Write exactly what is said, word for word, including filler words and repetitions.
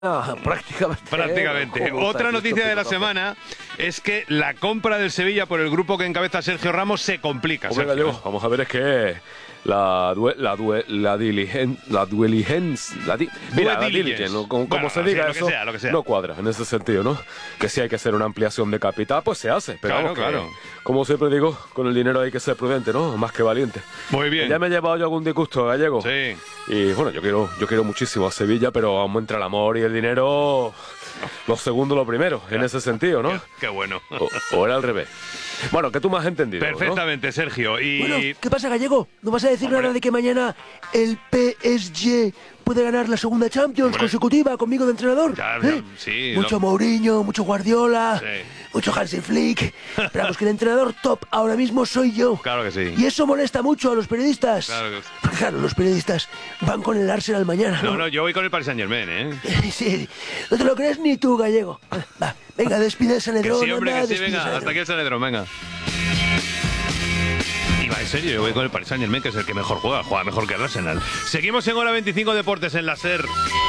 Ah, prácticamente. Prácticamente. ¿Cómo Otra está noticia esto, de la Pico semana es que la compra del Sevilla por el grupo que encabeza Sergio Ramos se complica. Hombre, Sergio. Gallego, vamos a ver, es que la due, la due, la diligen, la dueligens, la di, mira, la diligence, ¿no? Como, Bueno, como se sí, diga lo que eso, sea, lo que sea. no cuadra en ese sentido, ¿no? Que si hay que hacer una ampliación de capital, pues se hace, pero Claro, vamos, que, claro. como siempre digo, con el dinero hay que ser prudente, ¿no? Más que valiente. Muy bien. Ya me he llevado yo algún disgusto, Gallego. Sí. Y bueno, yo quiero, yo quiero muchísimo a Sevilla, pero aún entra el amor y el dinero, lo segundo lo primero, en ese sentido, ¿no? Qué, qué bueno. O, o era al revés. Bueno, que tú me has entendido, ¿no? Perfectamente, Sergio. Y Bueno, ¿qué pasa, Gallego? ¿No vas a decir Hombre. nada de que mañana el P S G puede ganar la segunda Champions Hombre. consecutiva conmigo de entrenador? Claro, ¿Eh? sí, Mucho lo- Mourinho, mucho Guardiola, Sí. mucho Hansi Flick. Pero vamos, que el entrenador top ahora mismo soy yo. Claro que sí. Y eso molesta mucho a los periodistas. Claro que sí. Porque, claro, los periodistas van con el Arsenal mañana, ¿no? No, no, yo voy con el Paris Saint Germain, ¿eh? Sí, no te lo crees ni tú, Gallego. Va, venga, despide el Que Sanedrón. sí, hombre, anda, que sí, despide el venga. Sanedrón. Hasta aquí el Sanedrón, venga. Y va, en serio, yo voy con el Paris Saint Germain, que es el que mejor juega, juega mejor que el Arsenal. Seguimos en Hora veinticinco Deportes en la SER.